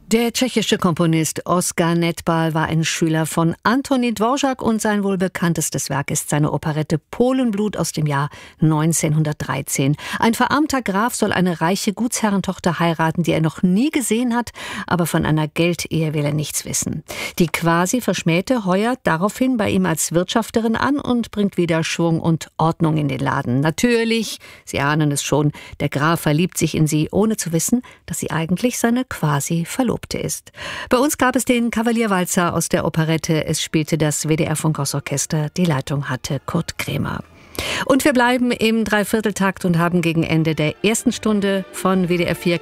Der tschechische Komponist Oskar Netbal war ein Schüler von Antoni Dvořák und sein wohl bekanntestes Werk ist seine Operette Polenblut aus dem Jahr 1913. Ein verarmter Graf soll eine reiche Gutsherrentochter heiraten, die er noch nie gesehen hat, aber von einer Geldehe will er nichts wissen. Die quasi Verschmähte heuert daraufhin bei ihm als Wirtschafterin an und bringt wieder Schwung und Ordnung in den Laden. Natürlich, Sie ahnen es schon, der Graf verliebt sich in sie, ohne zu wissen, dass sie eigentlich seine quasi Verlobte ist. Bei uns gab es den Kavalierwalzer aus der Operette. Es spielte das WDR Funkhausorchester. Die Leitung hatte Kurt Krämer. Und wir bleiben im Dreivierteltakt und haben gegen Ende der ersten Stunde von WDR 4